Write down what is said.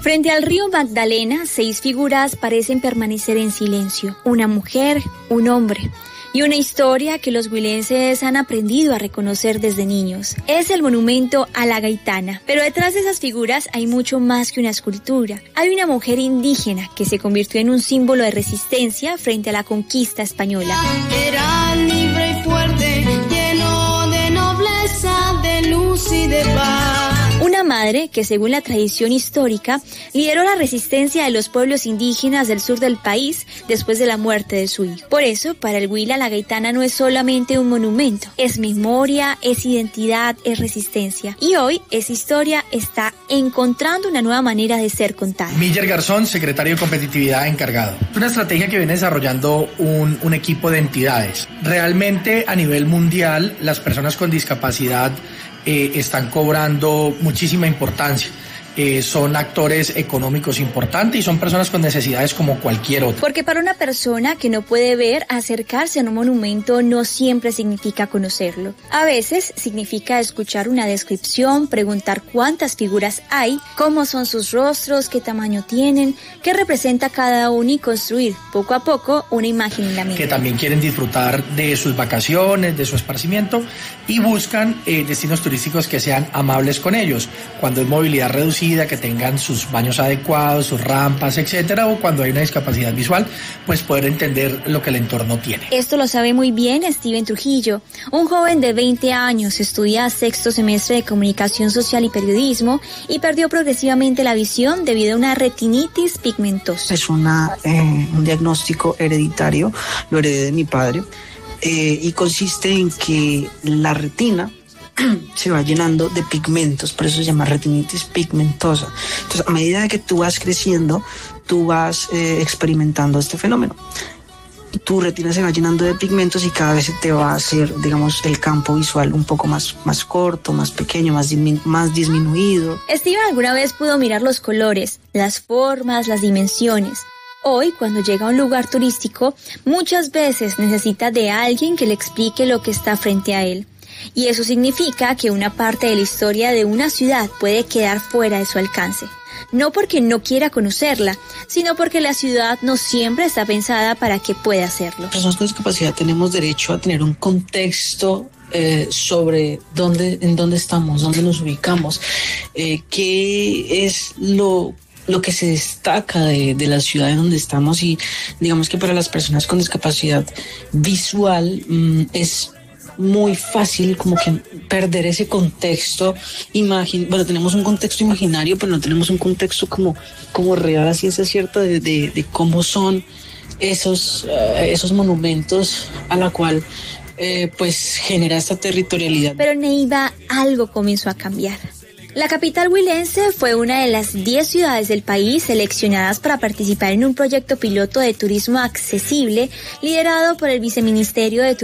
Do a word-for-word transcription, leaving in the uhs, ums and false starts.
Frente al río Magdalena, seis figuras parecen permanecer en silencio. Una mujer, un hombre y una historia que los huilenses han aprendido a reconocer desde niños. Es el monumento a la Gaitana, pero detrás de esas figuras hay mucho más que una escultura. Hay una mujer indígena que se convirtió en un símbolo de resistencia frente a la conquista española. Era libre y fuerte, lleno de nobleza, de luz y de paz. Una madre que, según la tradición histórica, lideró la resistencia de los pueblos indígenas del sur del país después de la muerte de su hijo. Por eso, para el Huila, la Gaitana no es solamente un monumento, es memoria, es identidad, es resistencia. Y hoy, esa historia está encontrando una nueva manera de ser contada. Miller Garzón, secretario de Competitividad encargado. Es una estrategia que viene desarrollando un, un equipo de entidades. Realmente, a nivel mundial, las personas con discapacidad Eh, están cobrando muchísima importancia. Eh, son actores económicos importantes y son personas con necesidades como cualquier otra. Porque para una persona que no puede ver, acercarse a un monumento no siempre significa conocerlo. A veces significa escuchar una descripción, preguntar cuántas figuras hay, cómo son sus rostros, qué tamaño tienen, qué representa cada uno y construir poco a poco una imagen en la mente. Que también quieren disfrutar de sus vacaciones, de su esparcimiento y buscan eh, destinos turísticos que sean amables con ellos. Cuando hay movilidad reducida, que tengan sus baños adecuados, sus rampas, etcétera, o cuando hay una discapacidad visual, pues poder entender lo que el entorno tiene. Esto lo sabe muy bien Steven Trujillo, un joven de veinte años, estudia sexto semestre de Comunicación Social y Periodismo y perdió progresivamente la visión debido a una retinitis pigmentosa. Es una, eh, un diagnóstico hereditario, lo heredé de mi padre, eh, y consiste en que la retina se va llenando de pigmentos, por eso se llama retinitis pigmentosa. Entonces, a medida que tú vas creciendo, tú vas eh, experimentando este fenómeno. Tu retina se va llenando de pigmentos y cada vez se te va a hacer, digamos, el campo visual un poco más, más corto, más pequeño, más, dismi- más disminuido. Steven alguna vez pudo mirar los colores, las formas, las dimensiones. Hoy, cuando llega a un lugar turístico, muchas veces necesita de alguien que le explique lo que está frente a él. Y eso significa que una parte de la historia de una ciudad puede quedar fuera de su alcance. No porque no quiera conocerla, sino porque la ciudad no siempre está pensada para que pueda hacerlo. Las personas con discapacidad tenemos derecho a tener un contexto eh, sobre dónde, en dónde estamos, dónde nos ubicamos, eh, qué es lo lo que se destaca de, de la ciudad en donde estamos. Y digamos que para las personas con discapacidad visual mmm, es muy fácil como que perder ese contexto. Imagin- bueno, tenemos un contexto imaginario, pero no tenemos un contexto como, como real, así es cierto, de, de, de cómo son esos, uh, esos monumentos a la cual eh, pues genera esta territorialidad. Pero en Neiva algo comenzó a cambiar. La capital huilense fue una de las diez ciudades del país seleccionadas para participar en un proyecto piloto de turismo accesible liderado por el Viceministerio de Turismo